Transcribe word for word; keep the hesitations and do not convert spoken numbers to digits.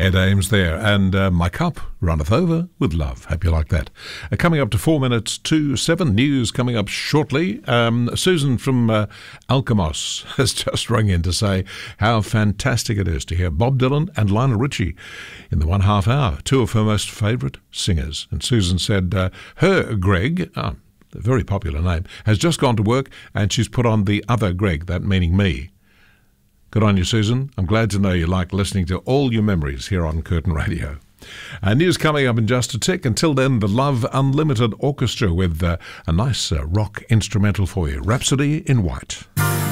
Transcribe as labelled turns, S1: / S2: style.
S1: Ed Ames there, and uh, My Cup Runneth Over with Love. Hope you like that. Uh, coming up to four minutes to seven, news coming up shortly. Um, Susan from uh, Alkimos has just rung in to say how fantastic it is to hear Bob Dylan and Lionel Richie in the one half hour, two of her most favourite singers. And Susan said uh, her Greg, oh, a very popular name, has just gone to work and she's put on the other Greg, that meaning me. Good on you, Susan. I'm glad to know you like listening to all your memories here on Curtin Radio. Uh, news coming up in just a tick. Until then, the Love Unlimited Orchestra with uh, a nice uh, rock instrumental for you, Rhapsody in White.